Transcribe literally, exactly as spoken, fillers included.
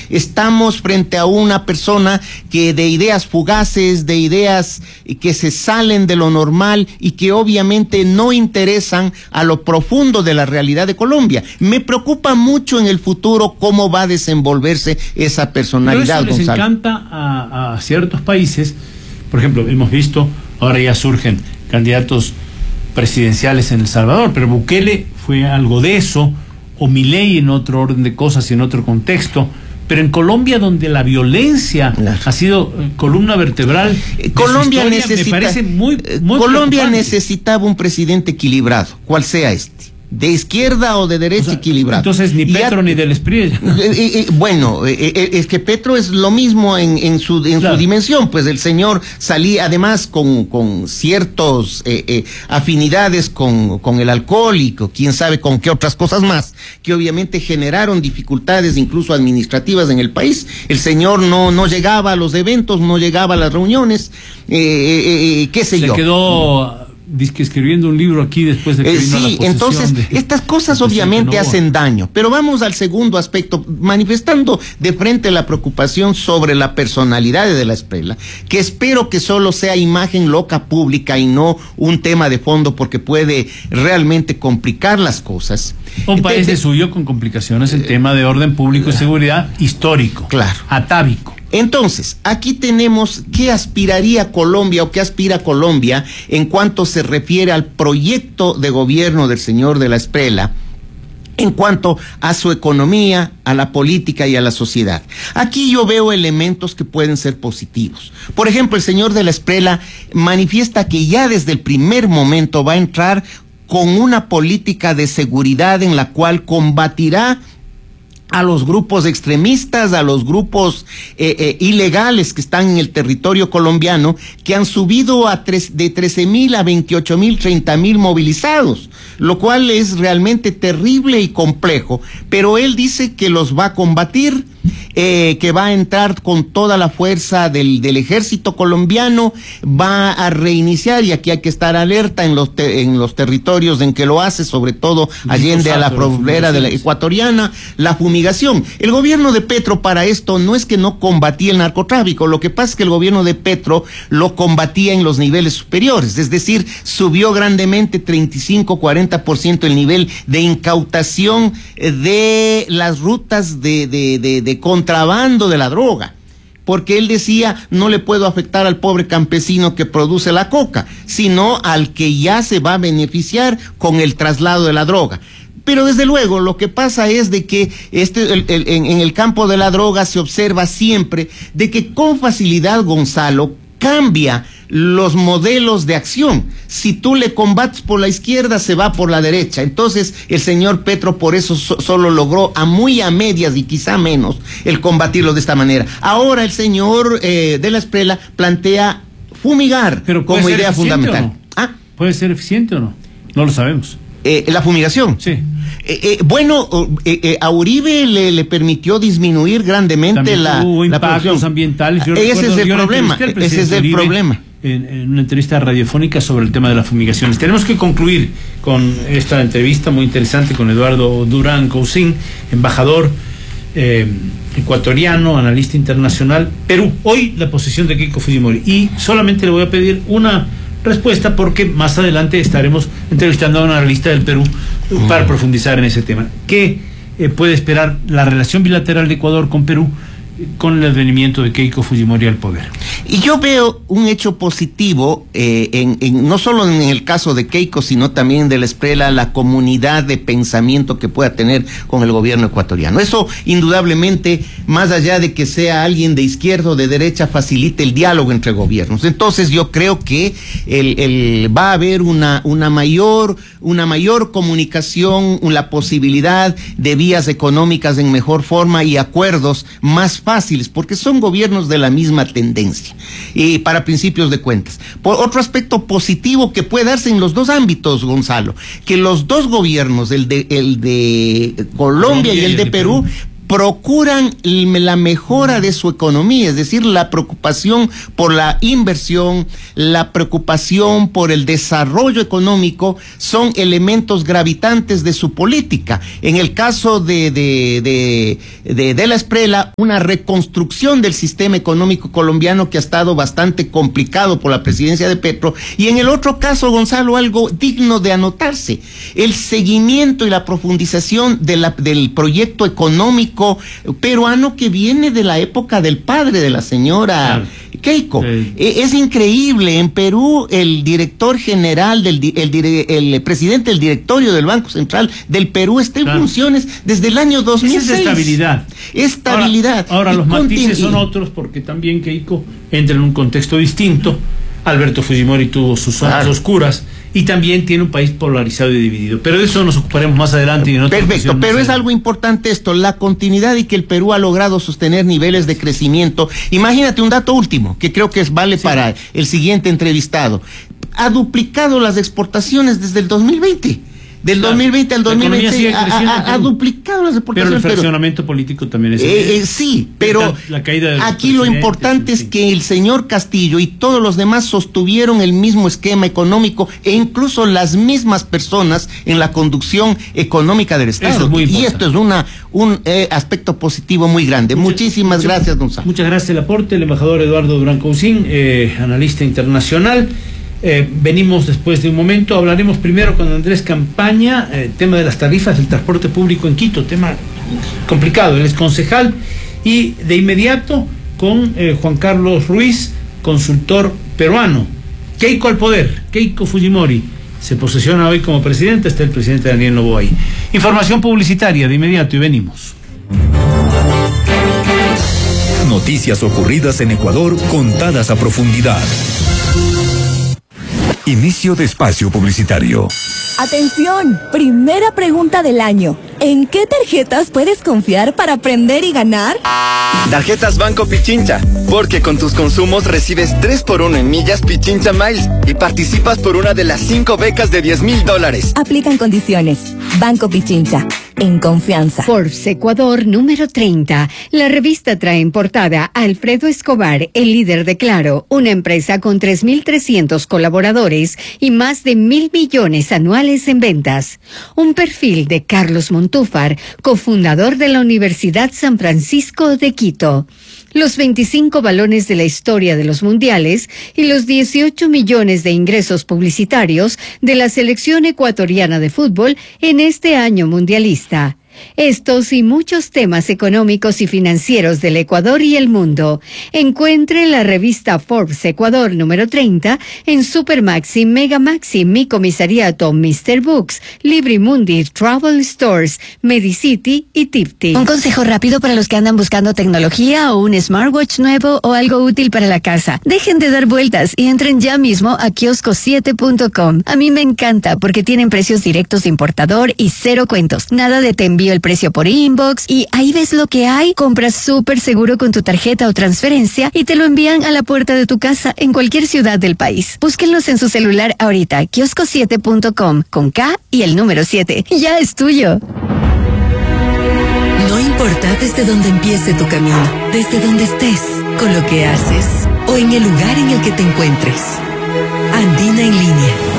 Estamos frente a una persona que de ideas fugaces, de ideas que se salen de lo normal y que obviamente no interesan a lo profundo de la realidad de Colombia. Me preocupa mucho en el futuro cómo va a desenvolverse esa personalidad, Pero eso les Gonzalo. encanta a, a ciertos países. Por ejemplo, hemos visto, ahora ya surgen candidatos presidenciales en El Salvador, pero Bukele fue algo de eso, o Milei en otro orden de cosas y en otro contexto. Pero en Colombia, donde la violencia claro. ha sido eh, columna vertebral, eh, Colombia historia, necesita, me parece muy, muy Colombia preocupante. necesitaba un presidente equilibrado, cual sea este. De izquierda o de derecha, o sea, equilibrado. Entonces ni Petro a, ni del Esprit. Eh, eh, bueno, eh, eh, es que Petro es lo mismo en, en, su, en claro. su dimensión, pues el señor salía además con, con ciertos eh, eh, afinidades con, con el alcohólico, quién sabe con qué otras cosas más, que obviamente generaron dificultades incluso administrativas en el país. El señor no, no llegaba a los eventos, no llegaba a las reuniones, eh, eh, eh, qué sé Se yo. Se quedó... Dice que escribiendo un libro aquí después de que eh, vino sí, a la posesión entonces de, estas cosas obviamente no. hacen daño, pero vamos al segundo aspecto, manifestando de frente la preocupación sobre la personalidad de la Esprela, que espero que solo sea imagen loca pública y no un tema de fondo, porque puede realmente complicar las cosas. Un país de suyo con complicaciones en eh, tema de orden público y seguridad histórico, claro, atávico. Entonces, aquí tenemos qué aspiraría Colombia o qué aspira Colombia en cuanto se refiere al proyecto de gobierno del señor de la Esprela, en cuanto a su economía, a la política y a la sociedad. Aquí yo veo elementos que pueden ser positivos. Por ejemplo, el señor de la Esprela manifiesta que ya desde el primer momento va a entrar con una política de seguridad en la cual combatirá a los grupos extremistas, a los grupos eh, eh, ilegales que están en el territorio colombiano, que han subido a tres, de trece mil a veintiocho mil, treinta mil movilizados, lo cual es realmente terrible y complejo, pero él dice que los va a combatir, eh, que va a entrar con toda la fuerza del, del ejército colombiano, va a reiniciar, y aquí hay que estar alerta en los, te, en los territorios en que lo hace, sobre todo allende a la frontera de la ecuatoriana, la fumigación. El gobierno de Petro para esto no es que no combatía el narcotráfico, lo que pasa es que el gobierno de Petro lo combatía en los niveles superiores, es decir, subió grandemente treinta y cinco a cuarenta por ciento el nivel de incautación de las rutas de, de, de, de contrabando de la droga. Porque él decía, no le puedo afectar al pobre campesino que produce la coca, sino al que ya se va a beneficiar con el traslado de la droga. Pero desde luego lo que pasa es de que este, el, el, en, en el campo de la droga se observa siempre de que con facilidad, Gonzalo, cambia los modelos de acción. Si tú le combates por la izquierda, se va por la derecha. Entonces el señor Petro por eso so, solo logró a muy a medias y quizá menos el combatirlo de esta manera. Ahora el señor eh, de la Esprela plantea fumigar Pero como idea fundamental. No? ¿Ah? ¿Puede ser eficiente o no? No lo sabemos. Eh, la fumigación. Sí. Eh, eh, bueno, eh, eh, a Uribe le, le permitió disminuir grandemente También la, hubo la impactos producción ambientales. Yo ese recuerdo, es el yo problema. Ese es el Uribe problema. En, en una entrevista radiofónica sobre el tema de las fumigaciones. Tenemos que concluir con esta entrevista muy interesante con Eduardo Durán Cousin, embajador eh, ecuatoriano, analista internacional, Perú. Hoy la posición de Keiko Fujimori. Y solamente le voy a pedir una respuesta porque más adelante estaremos entrevistando a una analista del Perú para profundizar en ese tema. ¿Qué eh, puede esperar la relación bilateral de Ecuador con Perú con el advenimiento de Keiko Fujimori al poder? Y yo veo un hecho positivo, eh, en, en, no solo en el caso de Keiko, sino también de la Esprela, la comunidad de pensamiento que pueda tener con el gobierno ecuatoriano. Eso, indudablemente, más allá de que sea alguien de izquierda o de derecha, facilita el diálogo entre gobiernos. Entonces, yo creo que el, el, va a haber una, una mayor, una mayor comunicación, la posibilidad de vías económicas en mejor forma y acuerdos más fáciles, porque son gobiernos de la misma tendencia, y para principios de cuentas. Por otro aspecto positivo que puede darse en los dos ámbitos, Gonzalo, que los dos gobiernos, el de, el de Colombia, Colombia y el de, de Perú, Perú, procuran la mejora de su economía, es decir, la preocupación por la inversión, la preocupación por el desarrollo económico son elementos gravitantes de su política. En el caso de de de de, de la Esprela, una reconstrucción del sistema económico colombiano que ha estado bastante complicado por la presidencia de Petro, y en el otro caso, Gonzalo, algo digno de anotarse, el seguimiento y la profundización de la, del proyecto económico peruano que viene de la época del padre de la señora claro. Keiko. Sí. Es increíble, en Perú el director general, del el, el presidente del directorio del Banco Central del Perú está en claro. funciones desde el año dos mil seis. Esa es estabilidad. Estabilidad. Ahora, ahora los matices son otros, porque también Keiko entra en un contexto distinto. Alberto Fujimori tuvo sus zonas claro. oscuras y también tiene un país polarizado y dividido. Pero de eso nos ocuparemos más adelante. Y en otra Perfecto, pero es algo importante esto, la continuidad y que el Perú ha logrado sostener niveles de crecimiento. Imagínate un dato último, que creo que es, vale sí. para el siguiente entrevistado. Ha duplicado las exportaciones desde el dos mil veinte. Del claro. dos mil veinte al dos mil veintiséis ha, ha, ha duplicado las exportaciones. Pero el fraccionamiento político también es... Eh, eh, sí, pero la caída del aquí lo importante es que el señor Castillo y todos los demás sostuvieron el mismo esquema económico e incluso las mismas personas en la conducción económica del Estado. Y esto es una un eh, aspecto positivo muy grande. Muchas, Muchísimas muchas, gracias, Gonzalo. Muchas gracias el aporte, el embajador Eduardo Durán Cousin, eh, analista internacional. Eh, venimos después de un momento, hablaremos primero con Andrés Campaña, eh, tema de las tarifas del transporte público en Quito, tema complicado, él es concejal, y de inmediato con eh, Juan Carlos Ruiz, consultor peruano. Keiko al poder, Keiko Fujimori se posesiona hoy como presidente, está el presidente Daniel Noboa ahí. Información publicitaria de inmediato y venimos. Noticias ocurridas en Ecuador contadas a profundidad. Inicio de espacio publicitario. Atención, primera pregunta del año. ¿En qué tarjetas puedes confiar para aprender y ganar? Tarjetas Banco Pichincha, porque con tus consumos recibes tres por uno en millas Pichincha Miles y participas por una de las cinco becas de diez mil dólares. Aplican condiciones. Banco Pichincha, en confianza. Forbes Ecuador número treinta. La revista trae en portada a Alfredo Escobar, el líder de Claro, una empresa con tres mil trescientos colaboradores y más de mil millones anuales en ventas. Un perfil de Carlos Montúfar, cofundador de la Universidad San Francisco de Quito. Los veinticinco balones de la historia de los mundiales y los dieciocho millones de ingresos publicitarios de la selección ecuatoriana de fútbol en este año mundialista. Estos y muchos temas económicos y financieros del Ecuador y el mundo. Encuentre la revista Forbes Ecuador número treinta en Supermaxi, Megamaxi, Mi Comisariato, mister Books, Librimundi, Travel Stores, Medicity y Tipti. Un consejo rápido para los que andan buscando tecnología o un smartwatch nuevo o algo útil para la casa. Dejen de dar vueltas y entren ya mismo a kiosco siete punto com. A mí me encanta porque tienen precios directos de importador y cero cuentos. Nada de te envío el precio por inbox y ahí ves lo que hay. Compras súper seguro con tu tarjeta o transferencia y te lo envían a la puerta de tu casa en cualquier ciudad del país. Búsquenlos en su celular ahorita. kiosco siete punto com con K y el número siete. Ya es tuyo. No importa desde dónde empiece tu camino, desde donde estés, con lo que haces o en el lugar en el que te encuentres. Andina en línea.